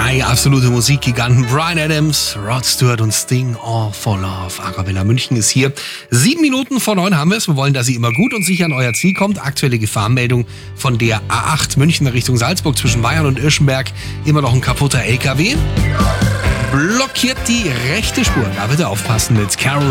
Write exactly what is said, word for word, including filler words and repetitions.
Drei absolute Musikgiganten, Bryan Adams, Rod Stewart und Sting, All for Love. Arabella München ist hier. Sieben Minuten vor neun haben wir es. Wir wollen, dass ihr immer gut und sicher an euer Ziel kommt. Aktuelle Gefahrenmeldung von der A acht München Richtung Salzburg zwischen Bayern und Irschenberg. Immer noch ein kaputter L K W. Blockiert die rechte Spur. Da bitte aufpassen mit Carol